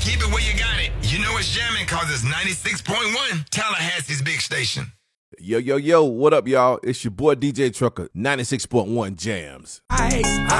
keep it where you got it. You know it's jamming cause it's 96.1 Tallahassee's big station. Yo, what up, y'all? It's your boy DJ Trucker, 96.1 Jams.